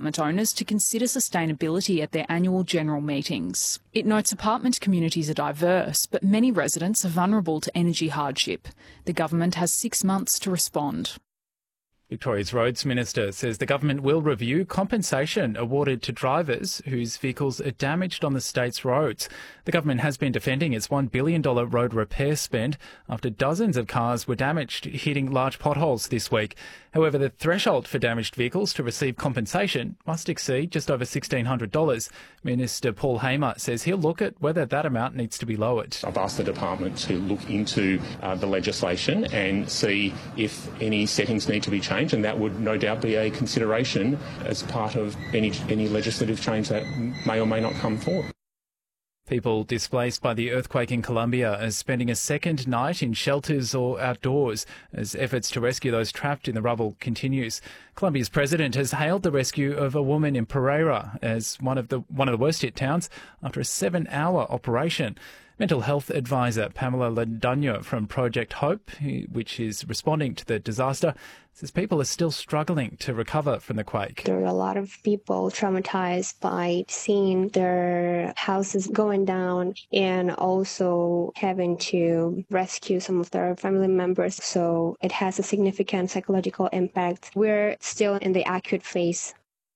apartment owners to consider sustainability at their annual general meetings. It notes apartment communities are diverse, but many residents are vulnerable to energy hardship. The government has 6 months to respond. Victoria's Roads Minister says the government will review compensation awarded to drivers whose vehicles are damaged on the state's roads. The government has been defending its $1 billion road repair spend after dozens of cars were damaged, hitting large potholes this week. However, the threshold for damaged vehicles to receive compensation must exceed just over $1,600. Minister Paul Hamer says he'll look at whether that amount needs to be lowered. I've asked the department to look into the legislation and see if any settings need to be changed, and that would no doubt be a consideration as part of any legislative change that may or may not come forward. People displaced by the earthquake in Colombia are spending a second night in shelters or outdoors as efforts to rescue those trapped in the rubble continues. Colombia's president has hailed the rescue of a woman in Pereira as one of the worst hit towns after a 7-hour operation. Mental health advisor Pamela Landano from Project Hope, which is responding to the disaster, says people are still struggling to recover from the quake. There are a lot of people traumatized by seeing their houses going down and also having to rescue some of their family members. So it has a significant psychological impact. We're still in the acute phase.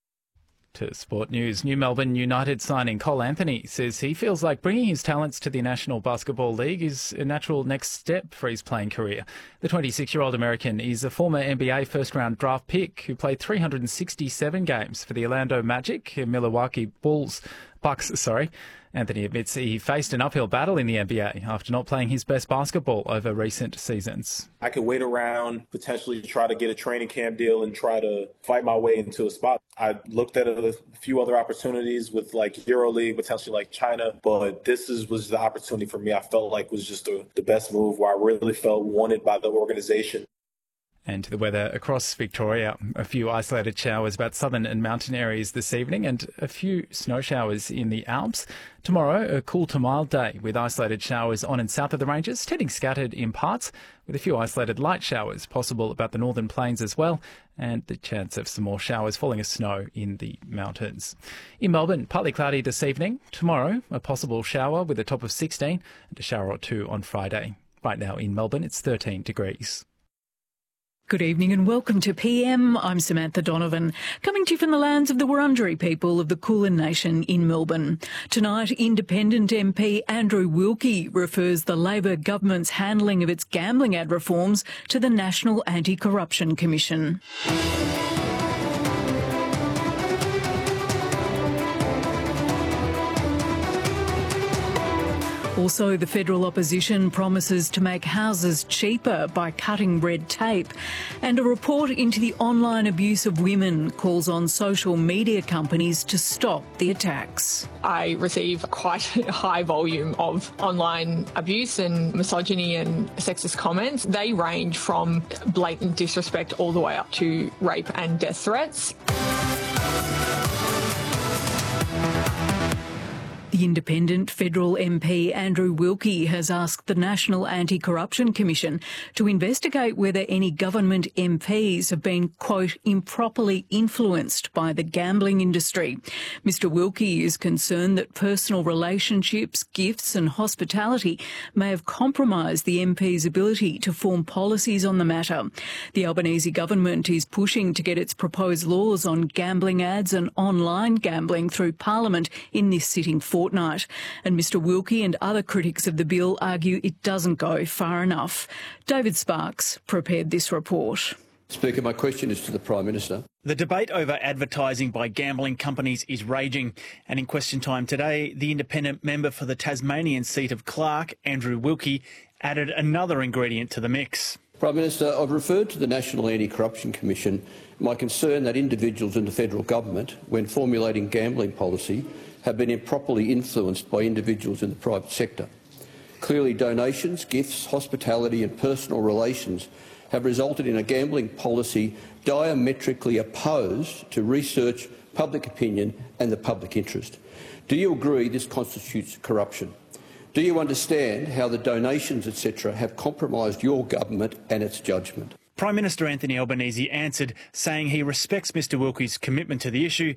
To sport news, New Melbourne United signing Cole Anthony says he feels like bringing his talents to the National Basketball League is a natural next step for his playing career. The 26-year-old American is a former NBA first-round draft pick who played 367 games for the Orlando Magic and Milwaukee Bucks. Anthony admits he faced an uphill battle in the NBA after not playing his best basketball over recent seasons. I could wait around, potentially try to get a training camp deal and try to fight my way into a spot. I looked at a few other opportunities with like EuroLeague, potentially like China, but this was the opportunity for me. I felt like was just the best move where I really felt wanted by the organization. And to the weather across Victoria, a few isolated showers about southern and mountain areas this evening and a few snow showers in the Alps. Tomorrow, a cool to mild day with isolated showers on and south of the ranges, tending scattered in parts, with a few isolated light showers possible about the northern plains as well, and the chance of some more showers falling as snow in the mountains. In Melbourne, partly cloudy this evening. Tomorrow, a possible shower with a top of 16 and a shower or two on Friday. Right now in Melbourne, it's 13 degrees. Good evening and welcome to PM. I'm Samantha Donovan, coming to you from the lands of the Wurundjeri people of the Kulin Nation in Melbourne. Tonight, Independent MP Andrew Wilkie refers the Labor government's handling of its gambling ad reforms to the National Anti-Corruption Commission. Also, the federal opposition promises to make houses cheaper by cutting red tape. And a report into the online abuse of women calls on social media companies to stop the attacks. I receive quite a high volume of online abuse and misogyny and sexist comments. They range from blatant disrespect all the way up to rape and death threats. The Independent federal MP Andrew Wilkie has asked the National Anti-Corruption Commission to investigate whether any government MPs have been, quote, improperly influenced by the gambling industry. Mr Wilkie is concerned that personal relationships, gifts and hospitality may have compromised the MP's ability to form policies on the matter. The Albanese government is pushing to get its proposed laws on gambling ads and online gambling through Parliament in this sitting fortnight. And Mr Wilkie and other critics of the bill argue it doesn't go far enough. David Sparks prepared this report. Speaker, my question is to the Prime Minister. The debate over advertising by gambling companies is raging, and in question time today, the independent member for the Tasmanian seat of Clark, Andrew Wilkie, added another ingredient to the mix. Prime Minister, I've referred to the National Anti-Corruption Commission my concern that individuals in the federal government, when formulating gambling policy, have been improperly influenced by individuals in the private sector. Clearly, donations, gifts, hospitality and personal relations have resulted in a gambling policy diametrically opposed to research, public opinion and the public interest. Do you agree this constitutes corruption? Do you understand how the donations, etc., have compromised your government and its judgment? Prime Minister Anthony Albanese answered, saying he respects Mr Wilkie's commitment to the issue,